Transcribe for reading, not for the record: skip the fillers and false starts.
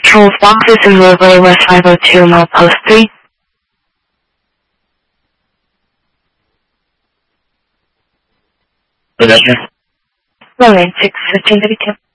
Trolls boxes in Roadway West 502 Milepost 3. Pedestrian. Runway 61532.